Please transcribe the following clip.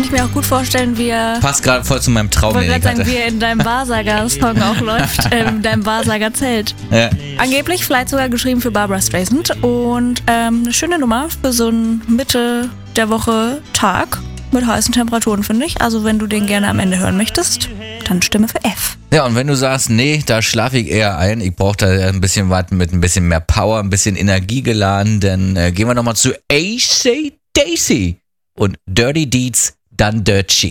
ich mir auch gut vorstellen, wie er... Passt gerade voll zu meinem Traum, Ich wollte den ich gerade sagen, hatte. wie er in deinem Wahrsager-Song auch läuft, in deinem Wahrsager-Zelt. Ja. Angeblich vielleicht sogar geschrieben für Barbra Streisand und eine schöne Nummer für so einen Mitte der Woche Tag mit heißen Temperaturen, finde ich. Also wenn du den gerne am Ende hören möchtest, dann Stimme für F. Ja, und wenn du sagst, nee, da schlafe ich eher ein, ich brauche da ein bisschen was mit ein bisschen mehr Power, ein bisschen Energie geladen, dann gehen wir nochmal zu AC/DC und Dirty Deeds, dann Dirt Cheap.